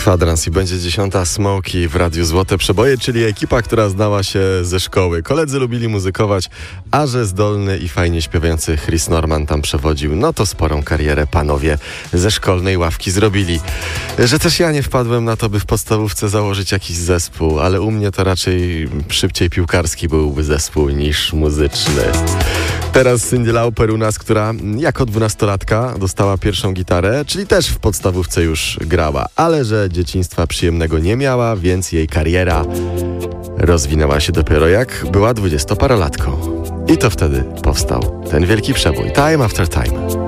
Kwadrans i będzie 10. Smokey w Radiu Złote Przeboje, czyli ekipa, która znała się ze szkoły. Koledzy lubili muzykować, a że zdolny i fajnie śpiewający Chris Norman tam przewodził, no to sporą karierę panowie ze szkolnej ławki zrobili. Że też ja nie wpadłem na to, by w podstawówce założyć jakiś zespół, ale u mnie to raczej szybciej piłkarski byłby zespół niż muzyczny. Teraz Cyndi Lauper u nas, która jako 12-latka dostała pierwszą gitarę, czyli też w podstawówce już grała, ale że dzieciństwa przyjemnego nie miała, więc jej kariera rozwinęła się dopiero jak była 20-parolatką. I to wtedy powstał ten wielki przebój Time After Time.